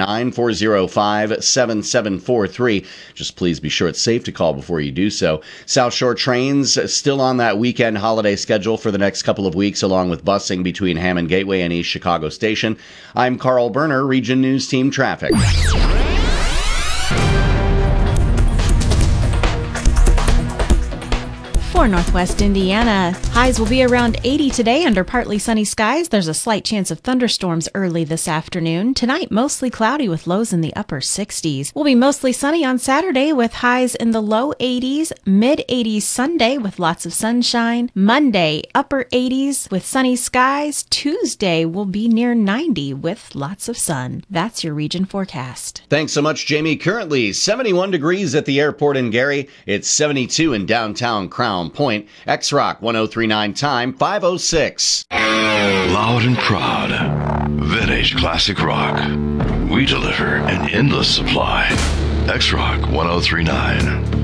904-57743. Just please be sure it's safe to call before you do so. South Shore trains still on that weekend holiday schedule for the next couple of weeks, along with busing between Hammond Gateway and East Chicago Station. I'm Carl Berner, Region News Team Traffic. For Northwest Indiana, highs will be around 80 today under partly sunny skies. There's a slight chance of thunderstorms early this afternoon. Tonight, mostly cloudy with lows in the upper 60s. Will be mostly sunny on Saturday with highs in the low 80s, mid 80s Sunday with lots of sunshine. Monday, upper 80s with sunny skies. Tuesday will be near 90 with lots of sun. That's your region forecast. Thanks so much, Jamie. Currently 71 degrees at the airport in Gary. It's 72 in downtown Crown Point. X-Rock 103.9 time, 5:06. Loud and proud. Vintage classic rock. We deliver an endless supply. X-Rock 103.9.